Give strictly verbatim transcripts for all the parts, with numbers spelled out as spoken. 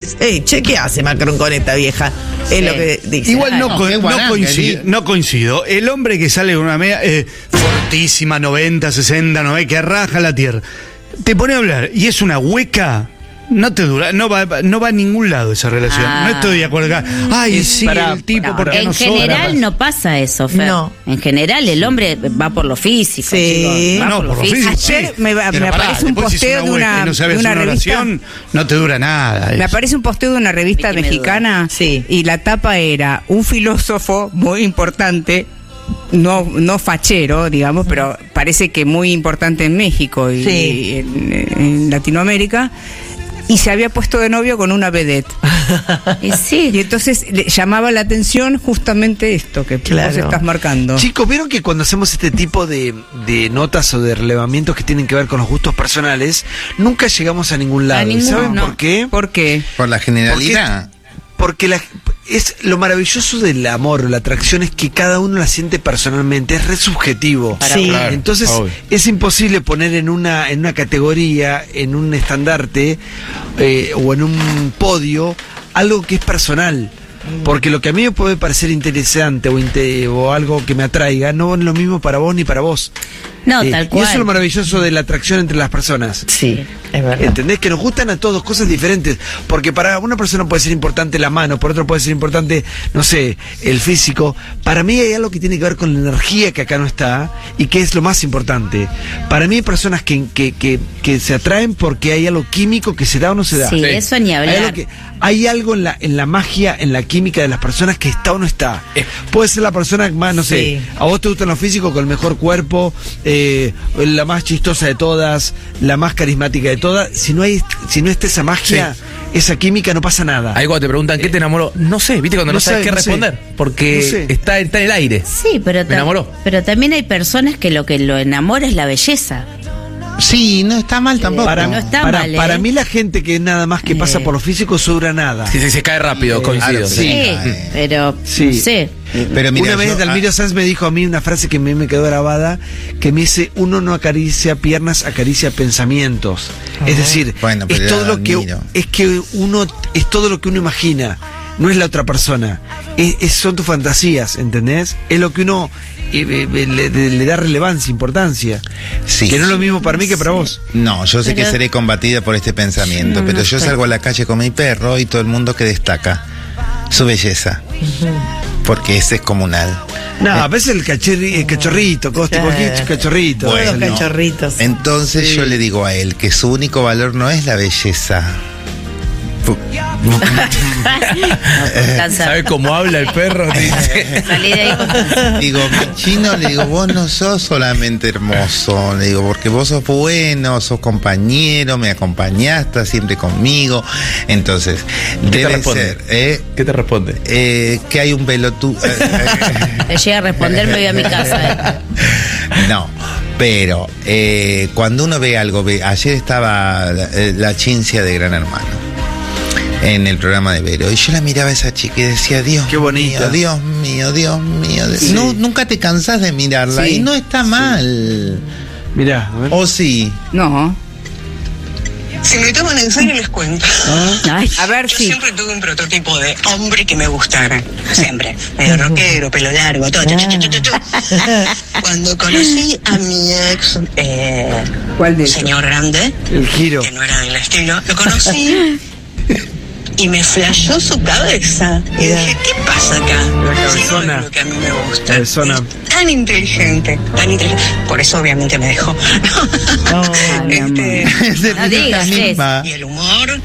decís, hey, che, ¿qué hace Macron con esta vieja? Es Sí. lo que dice. Igual no, no, co- qué no guaranga, coincido, tío. no coincido. El hombre que sale con una media eh, fortísima, noventa, sesenta, noventa, que raja la tierra, te pone a hablar y es una hueca, no te dura, no va, no va a ningún lado esa relación. Ah. No estoy de acuerdo acá. Ay, Es sí, para- el tipo, No, porque en no general sobra. no pasa eso, Fer. No. En general el hombre va por lo físico. Sí. chicos, va No, por lo por lo físico. físico, Ayer sí. me va- Pero me pará, aparece un después si es posteo de hueca una- y no sabes de una una revista. oración, no te dura nada. Me eso. aparece un posteo de una revista Vicky me mexicana Sí. y la tapa era un filósofo muy importante, no, no fachero, digamos, pero parece que muy importante en México y, Sí. y en, en Latinoamérica, y se había puesto de novio con una vedette. Y sí. Y entonces le llamaba la atención justamente esto que Claro. vos estás marcando. Chicos, ¿vieron que cuando hacemos este tipo de, de notas o de relevamientos que tienen que ver con los gustos personales, nunca llegamos a ningún lado? A ¿Y ninguno, ¿Saben no. por qué? ¿Por qué? Por la generalidad. Porque la, es lo maravilloso del amor o la atracción es que cada uno la siente personalmente, es re subjetivo. Sí. Claro, Entonces obvio. es imposible poner en una, en una categoría, en un estandarte eh, o en un podio algo que es personal. Porque lo que a mí me puede parecer interesante o, inte- o algo que me atraiga no es lo mismo para vos ni para vos. No, Eh, tal Y cual. eso es lo maravilloso de la atracción entre las personas. Sí, es verdad. ¿Entendés? Que nos gustan a todos cosas diferentes. Porque para una persona puede ser importante la mano, para otra puede ser importante, no sé, el físico. Para mí hay algo que tiene que ver con la energía que acá no está y que es lo más importante. Para mí hay personas que, que, que, que se atraen porque hay algo químico que se da o no se da. Sí, eso ni Hay hablar. algo, que- hay algo en la, en la magia, en la química de las personas que está o no está. Puede ser la persona más, no sé, Sí. a vos te gustan los físicos con el mejor cuerpo, eh, la más chistosa de todas, la más carismática de todas. Si no hay, si no está esa magia, esa química, no pasa nada. Ahí cuando te preguntan qué te enamoró, no sé, viste cuando no, no sabes sé, qué no sé. responder, porque No sé. está, está en el aire. Sí, pero, Me enamoró. pero también hay personas que lo que lo enamora es la belleza. Sí, no está mal tampoco. Para, no está para, mal, ¿eh? para mí la gente que nada más que pasa Eh. por lo físico sobra nada. Sí, sí, se cae rápido, coincido. claro, sí. Sí, pero Sí. no sé. Pero mira, una vez yo- Dalmiro Sanz me dijo a mí una frase que me, me quedó grabada, que me dice, uno no acaricia piernas, acaricia pensamientos. Es decir, Bueno, pero es era todo lo que Dalmiro. es que uno es todo lo que uno imagina, no es la otra persona. Es, es- son tus fantasías, ¿entendés? Es lo que uno eh, eh, le, le- le da relevancia, importancia. Sí. Que no es lo mismo para mí que para vos. No, yo sé Pero- que seré combatida por este pensamiento, No, pero no yo sé. salgo a la calle con mi perro y todo el mundo que destaca su belleza, porque ese es comunal. No, a veces el, cachorri- el cachorrito, coste, Claro. coquito, cachorrito. Todos los Bueno. cachorritos. Entonces Sí. yo le digo a él que su único valor no es la belleza. Pu- ¿Sabe cómo habla el perro? Dice. Salí de ahí con- Digo, mi chino, le digo, vos no sos solamente hermoso, le digo, porque vos sos bueno, sos compañero, me acompañás, estás siempre conmigo. Entonces, ¿Qué te debe responde? ser, ¿eh? ¿Qué te responde? Eh, que hay un pelotudo. Le llega a responder, me voy a mi casa. eh. No, pero eh, cuando uno ve algo, ve, ayer estaba la, eh, la Chincia de Gran Hermano en el programa de Vero y yo la miraba a esa chica y decía, Dios Qué bonita. mío, Dios mío, Dios mío. Sí. No, nunca te cansás de mirarla Sí, y no está mal. Mirá, a ver. ¿O sí? No. Si me toman en serio les cuento. Ay, A ver Yo si. siempre tuve un prototipo de hombre que me gustara. Siempre. Medio rockero, pelo largo, todo. chu, chu, chu, chu, chu. Cuando conocí a mi ex, eh, ¿Cuál de ellos? señor grande, El giro. que no era del estilo, lo conocí y me flashó su cabeza. Y dije, ¿qué pasa acá? La Si no cabezona. es lo que a mí me gusta. Cabezona. Es tan inteligente, tan inteligente. Por eso obviamente me dejó. No, mi amor. Este, Se No digas esta eso. misma. y el humor.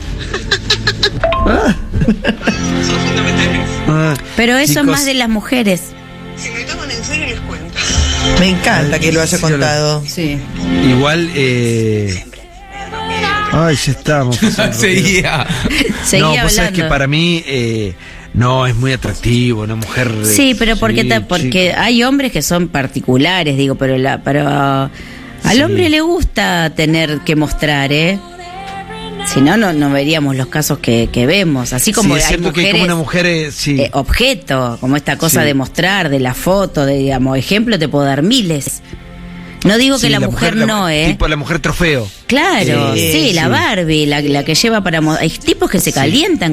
Son fundamentales. Ah, pero eso chicos, es más de las mujeres. Si me toman en serio les cuento. me encanta que lo haya contado. Sí. Igual, eh... Ay, ya estamos. Seguía. Seguía no, vos sabés hablando. que para mí eh, no es muy atractivo una mujer. eh, Sí, pero porque sí, ta- porque chico. hay hombres que son particulares, digo, pero la pero al Sí. hombre le gusta tener que mostrar, ¿eh? Si no, no, no veríamos los casos que, que vemos. Así como Sí, es hay cierto que hay mujeres, como una mujer, eh, sí. eh, objeto, como esta cosa Sí. de mostrar, de la foto, de, digamos, ejemplo, te puedo dar miles. No digo que Sí, la, mujer, la- no, ¿eh? Tipo la mujer trofeo. Claro, Sí, sí, sí. la Barbie, la, la que lleva para... mo- Hay tipos que se Sí. calientan